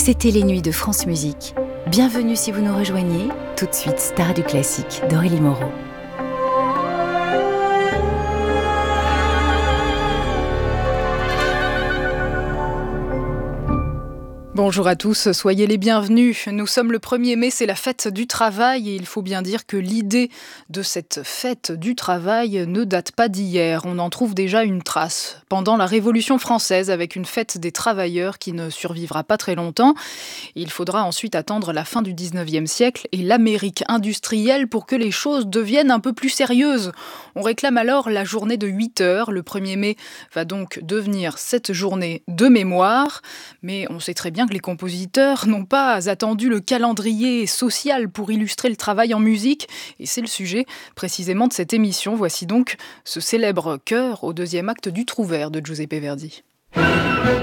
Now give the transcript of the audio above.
C'était les nuits de France Musique. Bienvenue si vous nous rejoignez. Tout de suite, Star du classique d'Aurélie Moreau. Bonjour à tous, soyez les bienvenus. Nous sommes le 1er mai, c'est la fête du travail et il faut bien dire que l'idée de cette fête du travail ne date pas d'hier. On en trouve déjà une trace pendant la Révolution française avec une fête des travailleurs qui ne survivra pas très longtemps. Il faudra ensuite attendre la fin du 19e siècle et l'Amérique industrielle pour que les choses deviennent un peu plus sérieuses. On réclame alors la journée de 8 heures. Le 1er mai va donc devenir cette journée de mémoire, mais on sait très bien que les compositeurs n'ont pas attendu le calendrier social pour illustrer le travail en musique, et c'est le sujet précisément de cette émission. Voici donc ce célèbre chœur au 2e acte du Trouvère de Giuseppe Verdi.